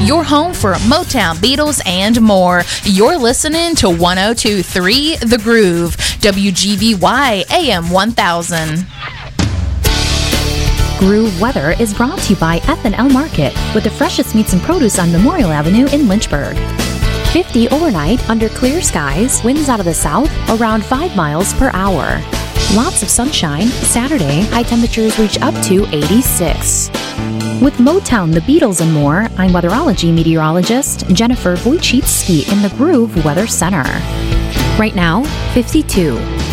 your home for Motown, Beatles, and more. You're listening to 102.3 The Groove, WGVY AM 1000. Groove Weather is brought to you by F&L Market, with the freshest meats and produce on Memorial Avenue in Lynchburg. 50 overnight under clear skies, winds out of the south around 5 miles per hour. Lots of sunshine. Saturday, high temperatures reach up to 86. With Motown, the Beatles, and more, I'm weatherology meteorologist Jennifer Wojcicki in the Groove Weather Center. Right now, 52.